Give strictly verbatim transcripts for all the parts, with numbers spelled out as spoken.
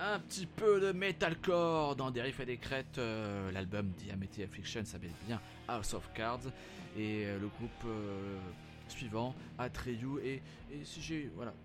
un petit peu de metalcore dans des riffs et des crêtes. Euh, l'album Diamete Affliction s'appelle bien House of Cards et euh, le groupe euh, suivant Atreyu et, et si j'ai voilà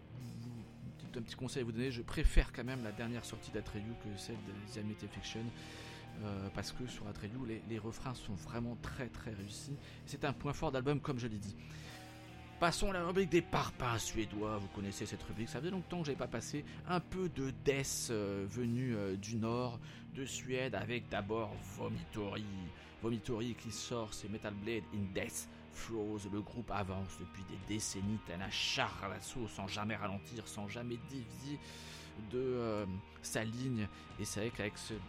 un petit conseil à vous donner, je préfère quand même la dernière sortie d'Atreyu que celle de Diamete Affliction. Euh, parce que sur Atreyu les, les refrains sont vraiment très très réussis. C'est un point fort d'album comme je l'ai dit. Passons à la rubrique des parpaings suédois. Vous connaissez cette rubrique, ça faisait longtemps que j'avais pas passé un peu de death euh, venu euh, du nord de Suède avec d'abord Vomitori. Vomitori qui sort ses Metal Blade in Death Throes. Le groupe avance depuis des décennies tel un char à l'assaut sans jamais ralentir, sans jamais dévier de euh, sa ligne. Et c'est vrai qu'avec ce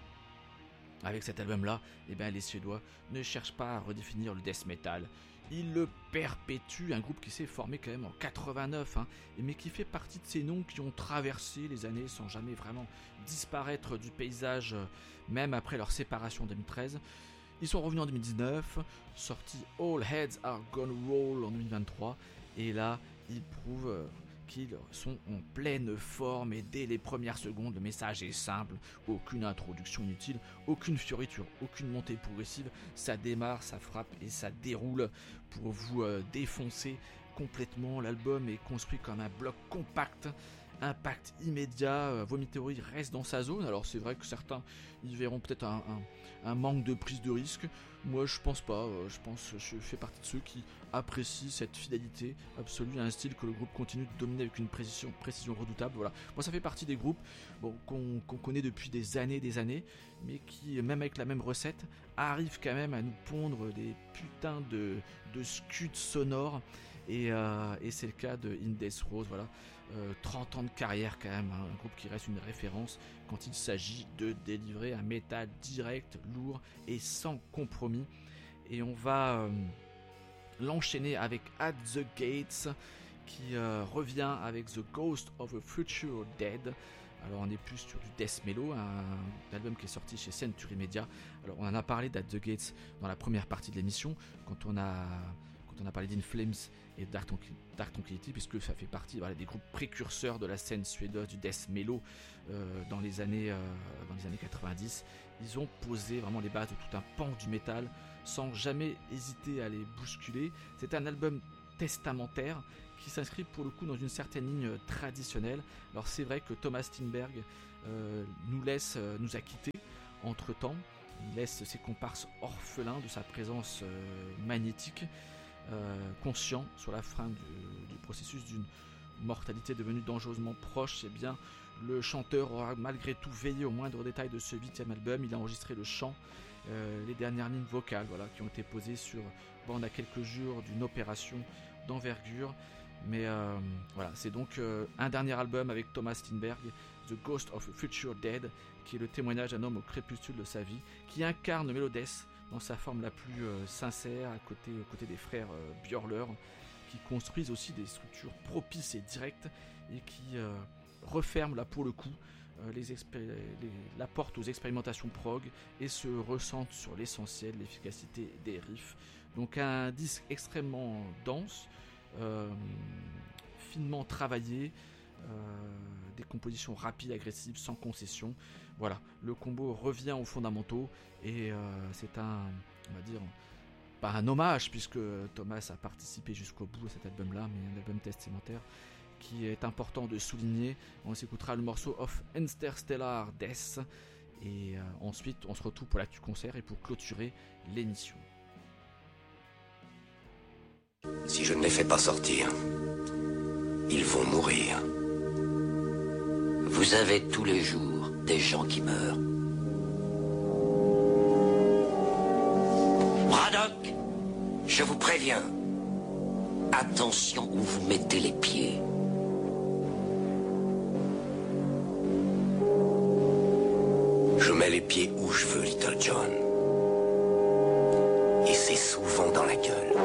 Avec cet album-là, eh ben, les Suédois ne cherchent pas à redéfinir le death metal. Ils le perpétuent, un groupe qui s'est formé quand même en quatre-vingt-neuf, hein, mais qui fait partie de ces noms qui ont traversé les années sans jamais vraiment disparaître du paysage, même après leur séparation en deux mille treize. Ils sont revenus en deux mille dix-neuf, sorti All Heads Are Gonna Roll en deux mille vingt-trois, et là, ils prouvent qu'ils sont en pleine forme et dès les premières secondes, le message est simple, aucune introduction inutile, aucune fioriture, aucune montée progressive, ça démarre, ça frappe et ça déroule pour vous euh, défoncer complètement. L'album est construit comme un bloc compact, impact immédiat, euh, Vomitori reste dans sa zone. Alors c'est vrai que certains y verront peut-être un, un, un manque de prise de risque, moi je pense pas, euh, je pense je fais partie de ceux qui apprécient cette fidélité absolue à un style que le groupe continue de dominer avec une précision, précision redoutable. Voilà, moi ça fait partie des groupes bon, qu'on, qu'on connaît depuis des années des années, mais qui même avec la même recette arrivent quand même à nous pondre des putains de, de scuds sonores. Et, euh, et c'est le cas de In Death Throes, voilà, euh, trente ans de carrière quand même, hein, un groupe qui reste une référence quand il s'agit de délivrer un métal direct, lourd et sans compromis. Et on va euh, l'enchaîner avec At the Gates, qui euh, revient avec The Ghost of a Future Dead. Alors on est plus sur du death mellow, un album qui est sorti chez Century Media. Alors on en a parlé d'At the Gates dans la première partie de l'émission, quand on a... On a parlé d'In Flames et Dark Tranquillity, puisque ça fait partie voilà, des groupes précurseurs de la scène suédoise du death mellow euh, dans, les années, euh, dans les années quatre-vingt-dix. Ils ont posé vraiment les bases de tout un pan du métal sans jamais hésiter à les bousculer. C'est un album testamentaire qui s'inscrit pour le coup dans une certaine ligne traditionnelle. Alors c'est vrai que Thomas Stinberg euh, nous laisse, euh, nous a quittés entre temps. Il laisse ses comparses orphelins de sa présence euh, magnétique. Euh, conscient sur la fin du, du processus d'une mortalité devenue dangereusement proche, eh bien le chanteur aura malgré tout veillé au moindre détail de ce huitième album. Il a enregistré le chant, euh, les dernières lignes vocales voilà, qui ont été posées sur bande à quelques jours d'une opération d'envergure. Mais euh, voilà, c'est donc euh, un dernier album avec Thomas Stinberg, The Ghost of a Future Dead, qui est le témoignage d'un homme au crépuscule de sa vie, qui incarne Melodeth dans sa forme la plus euh, sincère, à côté, aux côtés des frères euh, Björler, qui construisent aussi des structures propices et directes, et qui euh, referment là pour le coup euh, les expé- les, la porte aux expérimentations prog, et se ressentent sur l'essentiel, l'efficacité des riffs. Donc un disque extrêmement dense, euh, finement travaillé, Euh, des compositions rapides, agressives, sans concession. Voilà, le combo revient aux fondamentaux et euh, c'est un, on va dire, pas un hommage puisque Thomas a participé jusqu'au bout à cet album-là, mais un album testamentaire qui est important de souligner. On s'écoutera le morceau Of Interstellar Death et euh, ensuite on se retrouve pour l'actu concert et pour clôturer l'émission. Si je ne les fais pas sortir, ils vont mourir. Vous avez tous les jours des gens qui meurent. Braddock, je vous préviens. Attention où vous mettez les pieds. Je mets les pieds où je veux, Little John. Et c'est souvent dans la gueule.